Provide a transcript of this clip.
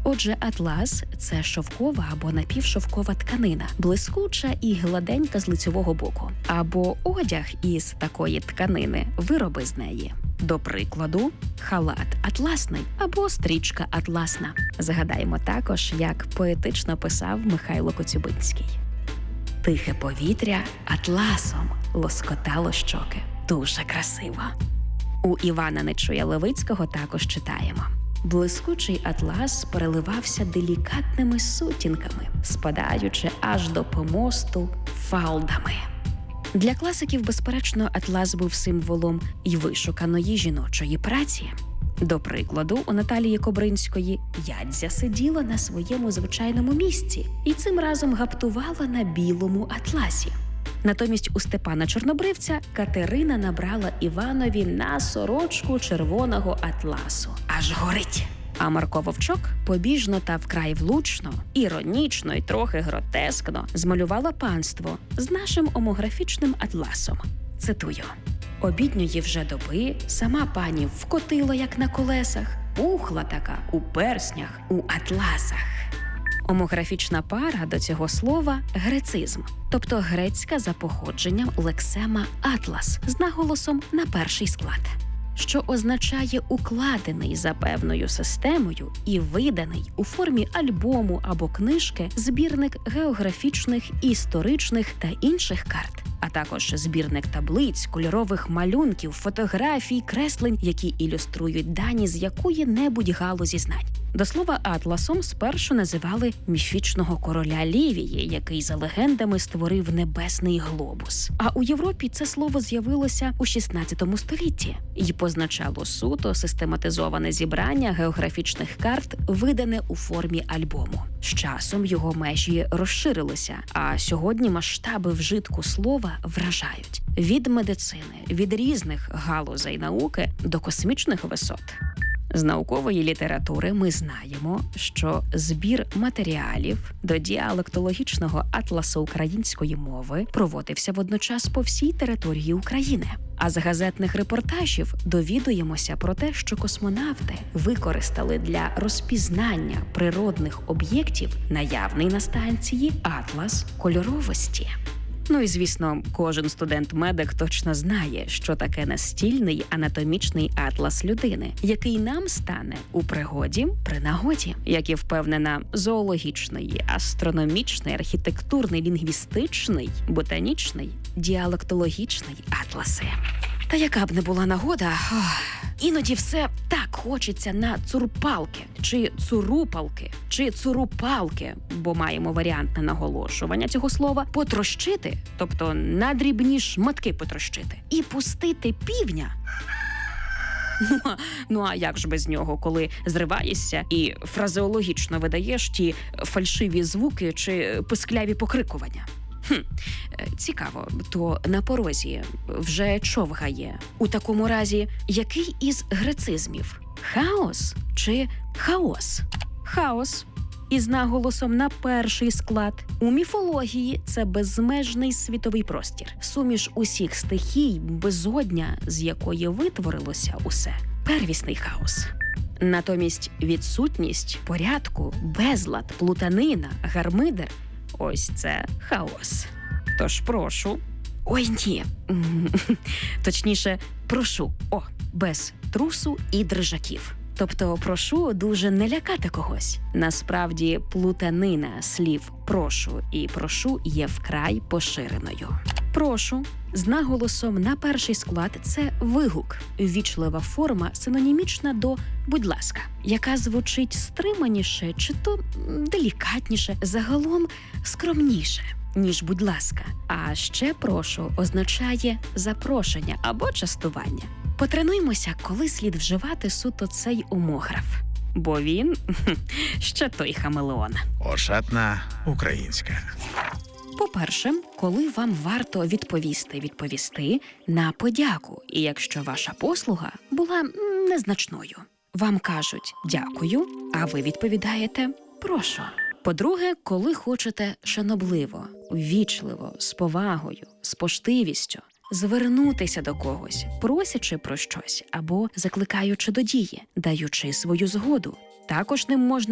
Отже, атлас – це шовкова або напівшовкова тканина, блискуча і гладенька з лицьового боку. Або одяг із такої тканини, вироби з неї. До прикладу, халат атласний або стрічка атласна. Згадаємо також, як поетично писав Михайло Коцюбинський. Тихе повітря атласом лоскотало щоки. Дуже красиво. У Івана Нечуя Левицького також читаємо. Блискучий атлас переливався делікатними сутінками, спадаючи аж до помосту фалдами. Для класиків, безперечно, атлас був символом й вишуканої жіночої праці. До прикладу, у Наталії Кобринської Ядзя сиділа на своєму звичайному місці і цим разом гаптувала на білому атласі. Натомість у Степана Чорнобривця Катерина набрала Іванові на сорочку червоного атласу. Аж горить. А Марко Вовчок побіжно та вкрай влучно, іронічно й трохи гротескно змалювала панство з нашим омографічним атласом. Цитую. «Обідньої вже доби сама пані вкотила, як на колесах, пухла така у перснях, у атласах». Омографічна пара до цього слова – грецизм, тобто грецька за походженням лексема «атлас» з наголосом на перший склад, що означає укладений за певною системою і виданий у формі альбому або книжки збірник географічних, історичних та інших карт, а також збірник таблиць, кольорових малюнків, фотографій, креслень, які ілюструють дані з якої-небудь галузі знань. До слова, атласом спершу називали міфічного короля Лівії, який за легендами створив небесний глобус. А у Європі це слово з'явилося у 16 столітті і позначало суто систематизоване зібрання географічних карт, видане у формі альбому. З часом його межі розширилися, а сьогодні масштаби вжитку слова вражають. Від медицини, від різних галузей науки до космічних висот. З наукової літератури ми знаємо, що збір матеріалів до діалектологічного атласу української мови проводився водночас по всій території України. А з газетних репортажів довідуємося про те, що космонавти використали для розпізнання природних об'єктів наявний на станції атлас кольоровості. Ну і, звісно, кожен студент-медик точно знає, що таке настільний анатомічний атлас людини, який нам стане у пригоді при нагоді, як і впевнена зоологічний, астрономічний, архітектурний, лінгвістичний, ботанічний, діалектологічний атласи. Та яка б не була нагода, іноді все так хочеться на цурпалки, чи цурупалки, чи цурупалки, бо маємо варіантне наголошування цього слова, потрощити, тобто на дрібні шматки потрощити, і пустити півня. Ну а як ж без нього, коли зриваєшся і фразеологічно видаєш ті фальшиві звуки чи пискляві покрикування? Цікаво, то на порозі вже човгає. У такому разі, який із грецизмів? Хаос чи хаос? Хаос. Із наголосом на перший склад. У міфології це безмежний світовий простір. Суміш усіх стихій, безодня, з якої витворилося усе. Первісний хаос. Натомість відсутність порядку, безлад, плутанина, гармидер – ось це хаос. Тож прошу. Ой, ні. Точніше, прошу. Без трусу і дрижаків. Тобто прошу дуже не лякати когось. Насправді, плутанина слів «прошу» і «прошу» є вкрай поширеною. «Прошу» з наголосом на перший склад – це вигук, ввічлива форма, синонімічна до «будь ласка», яка звучить стриманіше чи то делікатніше, загалом скромніше, ніж «будь ласка». А ще «прошу» означає запрошення або частування. Потренуймося, коли слід вживати суто цей омограф. Бо він ще той хамелеон. Ошатна українська. По-перше, коли вам варто відповісти на подяку, і якщо ваша послуга була незначною. Вам кажуть «дякую», а ви відповідаєте «прошу». По-друге, коли хочете шанобливо, ввічливо, з повагою, з поштивістю звернутися до когось, просячи про щось або закликаючи до дії, даючи свою згоду. Також ним можна